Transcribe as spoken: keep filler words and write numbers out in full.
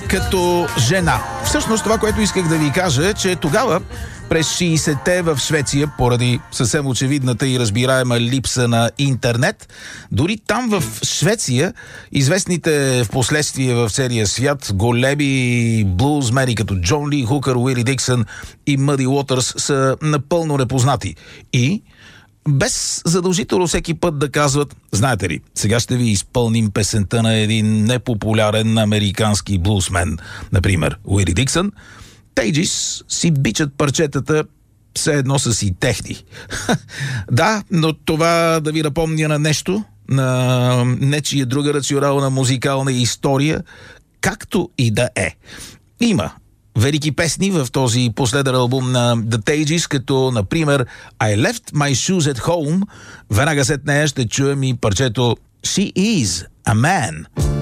като жена. Всъщност това, което исках да ви кажа, е, че тогава през шейсетте в Швеция, поради съвсем очевидната и разбираема липса на интернет, дори там в Швеция известните в последствие в целия свят големи блузмени като Джон Ли Хукър, Уили Диксън и Мъди Уотърс са напълно непознати. И без задължително всеки път да казват: знаете ли, сега ще ви изпълним песента на един непопулярен американски блузмен, например Уили Диксън, Тейджис си бичат парчетата все едно са си техни. Да, но това да ви напомня на нещо, на нечия друга рационална музикална история, както и да е. Има велики песни в този последен албум на The Tages, като, например, I Left My Shoes at Home. Веднага след нея ще чуем и парчето She Is a Man.